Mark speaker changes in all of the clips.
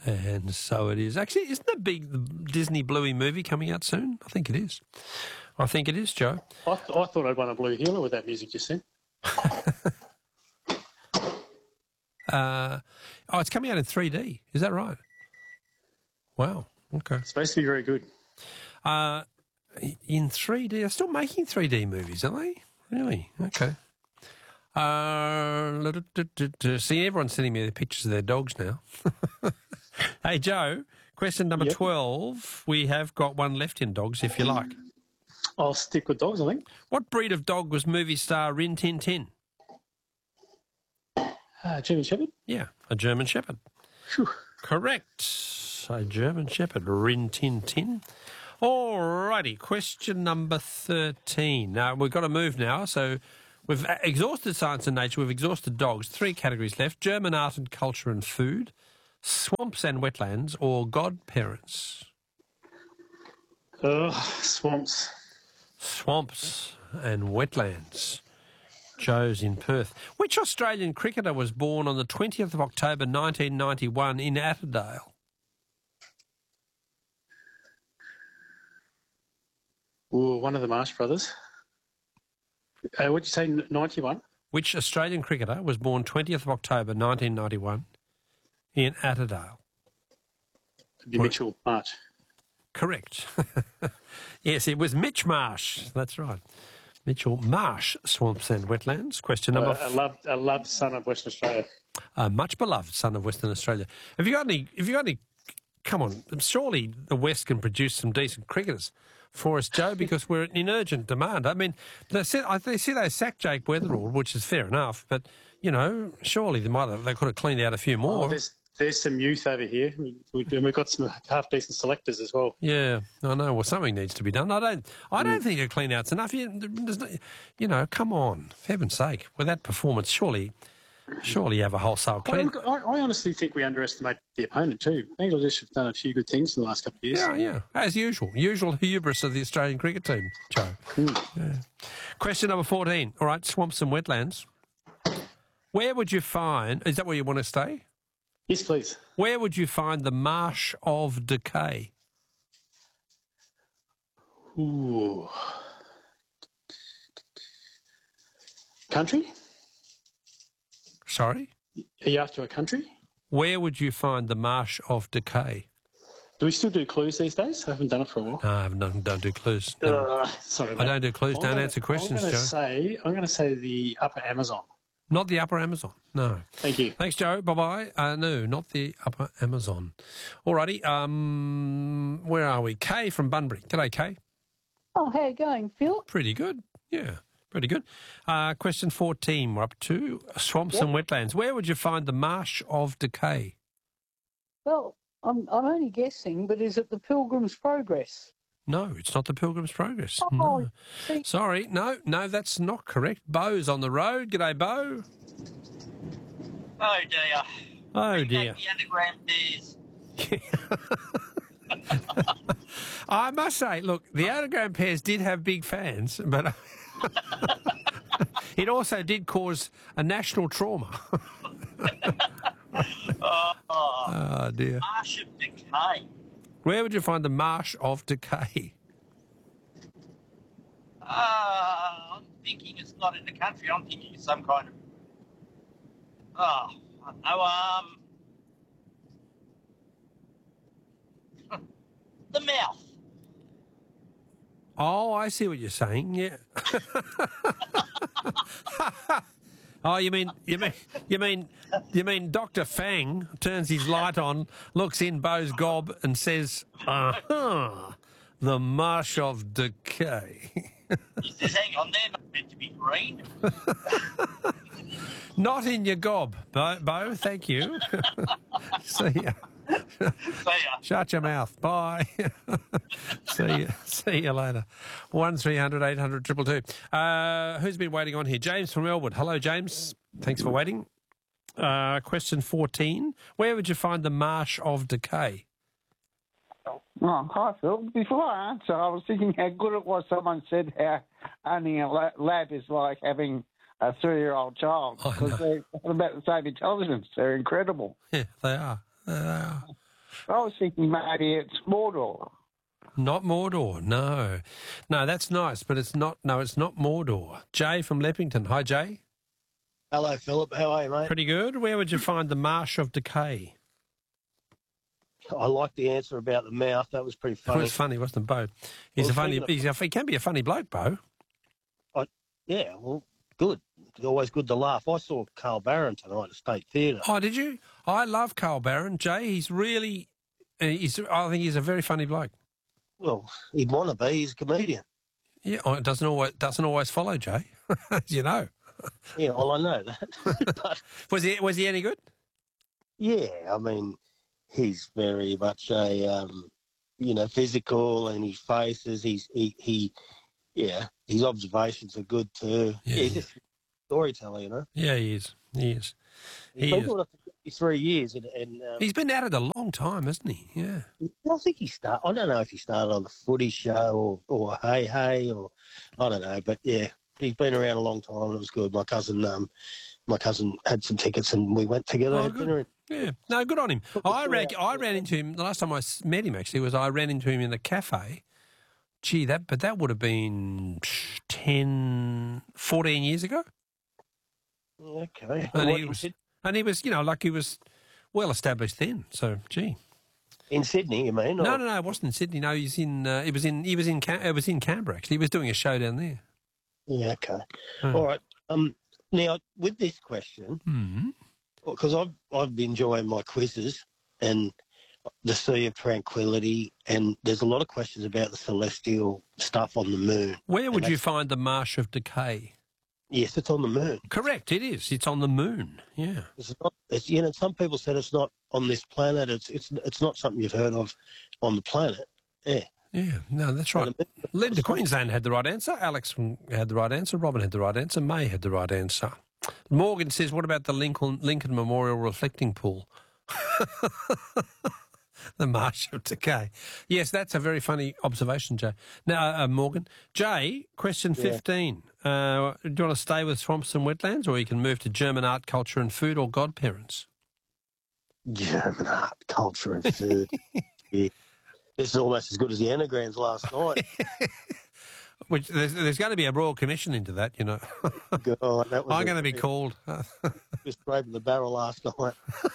Speaker 1: And so it is. Actually, isn't the big Disney Bluey movie coming out soon? I think it is. I think it is, Joe.
Speaker 2: I thought I'd won a blue healer with that music just then.
Speaker 1: It's coming out in 3D. Is that right? Wow. Okay.
Speaker 2: It's supposed to be very good.
Speaker 1: In 3D, they're still making 3D movies, are they? Really? Okay. See, everyone's sending me the pictures of their dogs now. Hey, Joe, question number 12. We have got one left in dogs, if you like.
Speaker 2: I'll stick with dogs, I think.
Speaker 1: What breed of dog was movie star Rin Tin Tin?
Speaker 2: German Shepherd?
Speaker 1: Yeah, a German Shepherd.
Speaker 2: Whew.
Speaker 1: Correct. A German Shepherd, Rin Tin Tin. All righty, question number 13. Now, we've got to move now, so we've exhausted science and nature, we've exhausted dogs. 3 categories left: German art and culture and food, swamps and wetlands, or godparents.
Speaker 2: Swamps.
Speaker 1: Swamps and wetlands. Joe's in Perth. Which Australian cricketer was born on the 20th of October 1991 in Atterdale?
Speaker 2: Ooh, one of the Marsh brothers. What'd you say, 91?
Speaker 1: Which Australian cricketer was born 20th of October 1991 in Atterdale?
Speaker 2: It'd be Mitchell Marsh.
Speaker 1: Correct. Yes, it was Mitch Marsh. That's right. Mitchell Marsh, swamps and wetlands. Question number...
Speaker 2: a loved son of Western Australia.
Speaker 1: A much beloved son of Western Australia. Have you got any... Come on, surely the West can produce some decent cricketers for us, Joe, because we're in urgent demand. I mean, they say they sacked Jake Weatherall, which is fair enough, but, you know, surely they could have cleaned out a few more.
Speaker 2: There's some youth over here, and we've got some half-decent selectors as well.
Speaker 1: Yeah, I know. Well, something needs to be done. I don't think a clean-out's enough. Come on, for heaven's sake, with that performance, surely you have a wholesale clean.
Speaker 2: I honestly think we underestimate the opponent too. Bangladesh have done a few good things in the last couple of years.
Speaker 1: Yeah, as usual. Usual hubris of the Australian cricket team, Joe. Yeah. Question number 14. All right, swamps and wetlands. Where would you find... Is that where you want to stay?
Speaker 2: Yes, please.
Speaker 1: Where would you find the Marsh of Decay?
Speaker 2: Ooh. Country?
Speaker 1: Sorry?
Speaker 2: Are you after a country?
Speaker 1: Where would you find the Marsh of Decay?
Speaker 2: Do we still do clues these days? I haven't done it for a while.
Speaker 1: No, I don't do clues.
Speaker 2: Sorry,
Speaker 1: I don't do clues. Don't answer questions, Joe.
Speaker 2: I'm going to say the Upper Amazon.
Speaker 1: Not the Upper Amazon, no.
Speaker 2: Thank you.
Speaker 1: Thanks, Joe. Bye-bye. No, not the Upper Amazon. Alrighty, where are we? Kay from Bunbury. G'day, Kay.
Speaker 3: Oh, how you going, Phil?
Speaker 1: Pretty good, yeah. Pretty good. Question 14, we're up to swamps and wetlands. Where would you find the Marsh of Decay?
Speaker 3: Well, I'm only guessing, but is it the Pilgrim's Progress?
Speaker 1: No, it's not the Pilgrim's Progress.
Speaker 3: Oh,
Speaker 1: No. Sorry, no, that's not correct. Bo's on the road. G'day, Bo.
Speaker 4: Oh, dear.
Speaker 1: Oh, dear.
Speaker 4: The underground bears.
Speaker 1: I must say, look, the Underground Pairs did have big fans, but it also did cause a national trauma. Oh, dear.
Speaker 4: Marsh of Decay.
Speaker 1: Where would you find the Marsh of Decay?
Speaker 4: I'm thinking it's not in the country. I'm thinking it's some kind of... I don't know, the mouth.
Speaker 1: Oh, I see what you're saying. Yeah. Oh, you mean Dr. Fang turns his light on, looks in Bo's gob and says, "Aha, the Marsh of Decay."
Speaker 4: He says, hang on, they're not meant to be green.
Speaker 1: Not in your gob, Bo. Thank you. See ya.
Speaker 4: See ya.
Speaker 1: Shut your mouth. Bye. See you later. 1300 800 222. Who's been waiting on here? James from Elwood. Hello, James. Thanks for waiting. Question 14. Where would you find the Marsh of Decay?
Speaker 5: Oh, hi, Phil. Before I answer, I was thinking how good it was someone said how owning a lab is like having a 3-year-old child, because they're about the same intelligence. They're incredible.
Speaker 1: Yeah, they are.
Speaker 5: I was thinking maybe it's Mordor.
Speaker 1: Not Mordor, no. No, that's nice, but it's not. No, it's not Mordor. Jay from Leppington. Hi, Jay.
Speaker 6: Hello, Philip. How are you, mate?
Speaker 1: Pretty good. Where would you find the Marsh of Decay?
Speaker 6: I like the answer about the mouth. That was pretty
Speaker 1: It
Speaker 6: funny.
Speaker 1: was funny, wasn't it, Bo? He's a funny. He can be a funny bloke, Bo.
Speaker 6: Yeah, well, good. It's always good to laugh. I saw Carl Barron tonight at State Theatre.
Speaker 1: Oh, did you? I love Carl Barron. Jay, he's really. I think he's a very funny bloke.
Speaker 6: Well, he'd want to be. He's a comedian.
Speaker 1: Yeah, it doesn't always follow, Jay. As you know.
Speaker 6: Yeah, well, I know that. But,
Speaker 1: Was he any good?
Speaker 6: yeah, I mean, he's very much a, physical, and his faces, his observations are good too.
Speaker 1: Yeah.
Speaker 6: He's just a storyteller, you know.
Speaker 1: Yeah, he is. He is.
Speaker 6: He's been doing it for 53 years, and
Speaker 1: He's been at it a long time, hasn't he? Yeah.
Speaker 6: I think I don't know if he started on the Footy Show or Hey Hey, or I don't know, but yeah, he's been around a long time. It was good. My cousin had some tickets and we went together.
Speaker 1: Oh,
Speaker 6: had
Speaker 1: good.
Speaker 6: dinner.
Speaker 1: Yeah, no, good on him. I ran into him the last time I met him. Actually, I ran into him in the cafe. Gee, that would have been 14 years ago.
Speaker 6: Okay.
Speaker 1: And he was, he was well established then. So, gee.
Speaker 6: In Sydney, you mean?
Speaker 1: No, it wasn't in Sydney. No, it was in Canberra. Actually, he was doing a show down there.
Speaker 6: Yeah. Okay.
Speaker 1: Oh.
Speaker 6: All right. Now with this question, because I've been enjoying my quizzes and the Sea of Tranquility, and there's a lot of questions about the celestial stuff on the moon.
Speaker 1: Where would you find the Marsh of Decay?
Speaker 6: Yes, it's on the moon.
Speaker 1: Correct, it is. It's on the moon. Yeah.
Speaker 6: It's not. It's some people said it's not on this planet. It's not something you've heard of on the planet. Yeah.
Speaker 1: Yeah, no, that's right. Linda Queensland had the right answer. Alex had the right answer. Robin had the right answer. May had the right answer. Morgan says, what about the Lincoln Memorial reflecting pool? The Marsh of Decay. Yes, that's a very funny observation, Jay. Now, Morgan. Jay, question 15. Do you want to stay with swamps and wetlands, or you can move to German art, culture and food, or godparents?
Speaker 6: German art, culture and food. Yeah. This is almost as good as the anagrams last night.
Speaker 1: Which there's going to be a Royal Commission into that, you know.
Speaker 6: God, that was
Speaker 1: I'm going to be called.
Speaker 6: Just scraping the barrel last night.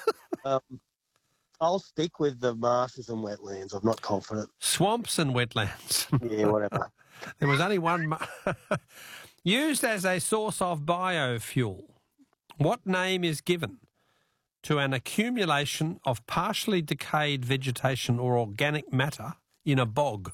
Speaker 6: I'll stick with the marshes and wetlands. I'm not confident.
Speaker 1: Swamps and wetlands.
Speaker 6: Yeah, whatever.
Speaker 1: There was only one. Used as a source of biofuel, what name is given to an accumulation of partially decayed vegetation or organic matter in a bog?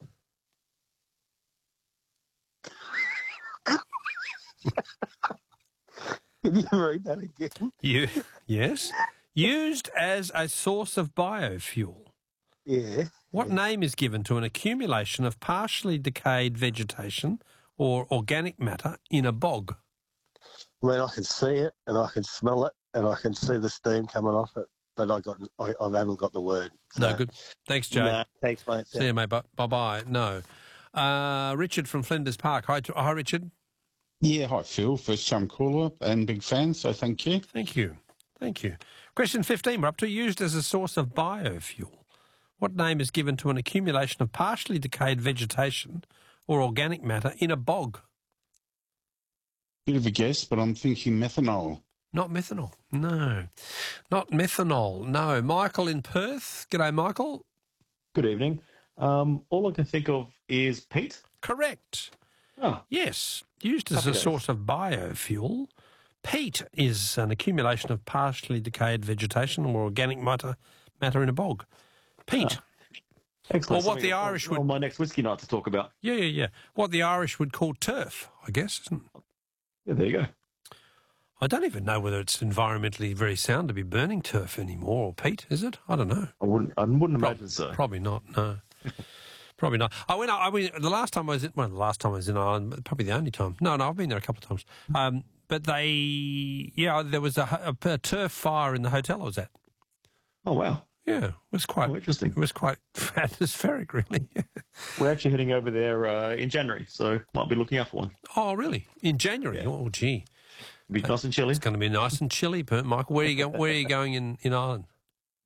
Speaker 6: Can you read that again?
Speaker 1: Yes. Used as a source of biofuel.
Speaker 6: Yeah.
Speaker 1: What name is given to an accumulation of partially decayed vegetation or organic matter in a bog?
Speaker 6: I mean, I can see it and I can smell it and I can see the steam coming off it, but I haven't got the word. So.
Speaker 1: No, good. Thanks, Jay.
Speaker 6: No, thanks, mate.
Speaker 1: See you, mate. Bye-bye. No. Richard from Flinders Park. Hi, Richard.
Speaker 7: Yeah, hi, Phil. First time caller and big fan, so thank you.
Speaker 1: Thank you. Question 15, we're up to. Used as a source of biofuel, what name is given to an accumulation of partially decayed vegetation or organic matter in a bog?
Speaker 7: Bit of a guess, but I'm thinking methanol.
Speaker 1: Not methanol. No. Not methanol. No. Michael in Perth. G'day, Michael.
Speaker 8: Good evening. All I can think of is peat.
Speaker 1: Correct.
Speaker 8: Oh.
Speaker 1: Yes. Used as a source of biofuel, peat is an accumulation of partially decayed vegetation or organic matter in a bog. Peat.
Speaker 8: Excellent.
Speaker 1: Or what the Irish would...
Speaker 8: on my next whiskey night to talk about.
Speaker 1: Yeah. What the Irish would call turf, I guess, isn't it?
Speaker 8: Yeah, there you go.
Speaker 1: I don't even know whether it's environmentally very sound to be burning turf anymore, or peat, is it? I don't know.
Speaker 8: I wouldn't imagine so.
Speaker 1: Probably not, no. Probably not. I went the last time I was in Ireland, probably the only time. No, I've been there a couple of times. But there was a turf fire in the hotel I was at.
Speaker 8: Oh, wow.
Speaker 1: Yeah, it was quite
Speaker 8: interesting.
Speaker 1: It was quite atmospheric, really.
Speaker 8: We're actually heading over there in January, so might be looking out for one.
Speaker 1: Oh, really? In January? Yeah. Oh, gee.
Speaker 8: It'll be nice and chilly.
Speaker 1: It's going to be nice and chilly, Michael. Where are you going in Ireland?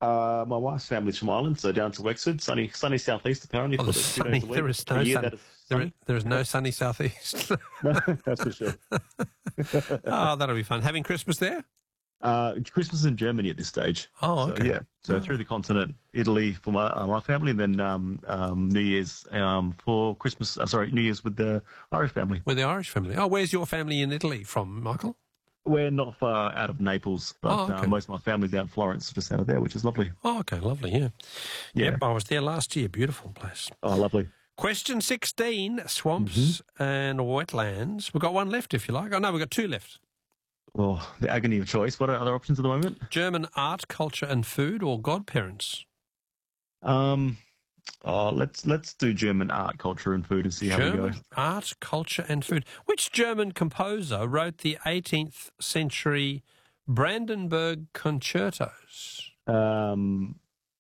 Speaker 8: My wife's family's from Ireland, so down to Wexford, sunny southeast apparently.
Speaker 1: Oh,
Speaker 8: for
Speaker 1: the
Speaker 8: the 2
Speaker 1: sunny.
Speaker 8: days a week.
Speaker 1: There is
Speaker 8: A
Speaker 1: no
Speaker 8: year
Speaker 1: sun.
Speaker 8: that is sunny.
Speaker 1: There is no sunny southeast.
Speaker 8: No, that's for sure.
Speaker 1: Oh, that'll be fun. Having Christmas there?
Speaker 8: Christmas in Germany at this stage.
Speaker 1: Oh, okay.
Speaker 8: So, yeah, so through the continent, Italy for my family, and then New Year's for Christmas. New Year's with the Irish family.
Speaker 1: With the Irish family. Oh, where's your family in Italy from, Michael?
Speaker 8: We're not far out of Naples, but
Speaker 1: okay.
Speaker 8: most of my family's out in Florence, just out of there, which is lovely.
Speaker 1: Oh, okay, lovely, yeah.
Speaker 8: Yeah.
Speaker 1: Yep, I was there last year. Beautiful place.
Speaker 8: Oh, lovely.
Speaker 1: Question 16, swamps and wetlands. We've got one left, if you like. Oh, no, we've got two left.
Speaker 8: Well, the agony of choice. What are other options at the moment?
Speaker 1: German art, culture and food, or godparents?
Speaker 8: Let's do German art, culture and food and see how we go.
Speaker 1: German art, culture and food. Which German composer wrote the 18th century Brandenburg concertos?